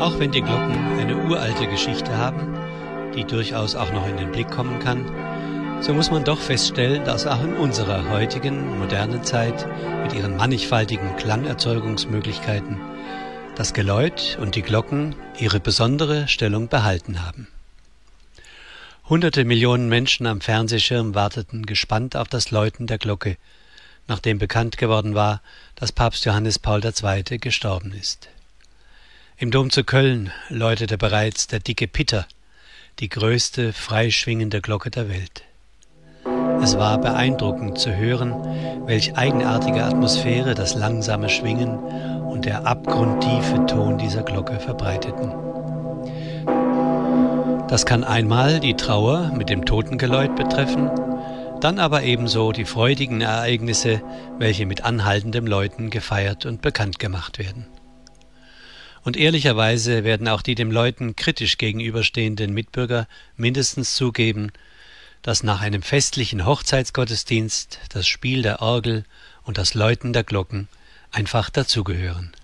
Auch wenn die Glocken eine uralte Geschichte haben, die durchaus auch noch in den Blick kommen kann, so muss man doch feststellen, dass auch in unserer heutigen, modernen Zeit mit ihren mannigfaltigen Klangerzeugungsmöglichkeiten das Geläut und die Glocken ihre besondere Stellung behalten haben. Hunderte Millionen Menschen am Fernsehschirm warteten gespannt auf das Läuten der Glocke, nachdem bekannt geworden war, dass Papst Johannes Paul II. Gestorben ist. Im Dom zu Köln läutete bereits der dicke Pitter, die größte freischwingende Glocke der Welt. Es war beeindruckend zu hören, welch eigenartige Atmosphäre das langsame Schwingen und der abgrundtiefe Ton dieser Glocke verbreiteten. Das kann einmal die Trauer mit dem Totengeläut betreffen, dann aber ebenso die freudigen Ereignisse, welche mit anhaltendem Läuten gefeiert und bekannt gemacht werden. Und ehrlicherweise werden auch die dem Läuten kritisch gegenüberstehenden Mitbürger mindestens zugeben, dass nach einem festlichen Hochzeitsgottesdienst das Spiel der Orgel und das Läuten der Glocken einfach dazugehören.